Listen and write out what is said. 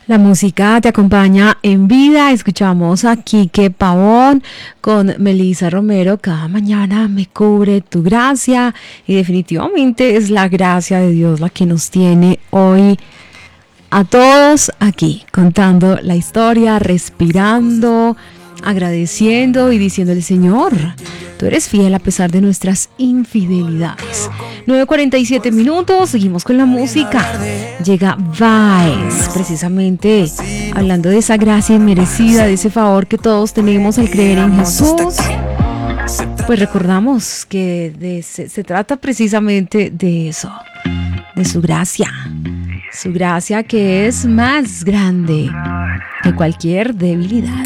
La música te acompaña en vida. Escuchamos a Quique Pavón con Melissa Romero. Cada mañana me cubre tu gracia. Y definitivamente es la gracia de Dios la que nos tiene hoy a todos aquí, contando la historia, respirando, agradeciendo y diciéndole: Señor, tú eres fiel a pesar de nuestras infidelidades. 9:47, seguimos con la música. Llega Vice, precisamente hablando de esa gracia inmerecida, de ese favor que todos tenemos al creer en Jesús. Pues recordamos que se trata precisamente de eso, de su gracia que es más grande que cualquier debilidad.